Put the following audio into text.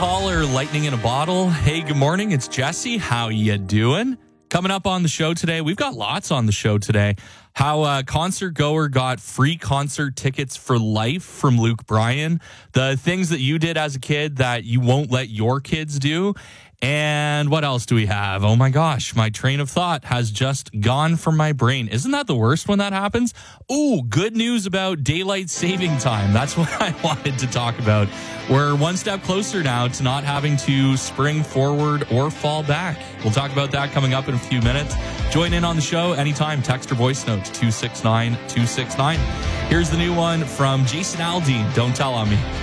caller, lightning in a bottle. Hey, good morning. It's Jesse. How you doing? Coming up on the show today, we've got lots on the show today. How a concert goer got free concert tickets for life from Luke Bryan. The things that you did as a kid that you won't let your kids do. And what else do we have? Oh my gosh, my train of thought has just gone from my brain. Isn't that the worst when that happens? Oh, good news about daylight saving time. That's what I wanted to talk about. We're one step closer now to not having to spring forward or fall back. We'll talk about that coming up in a few minutes. Join in on the show anytime. Text or voice notes 269-269. Here's the new one from Jason Aldean. Don't Tell on Me.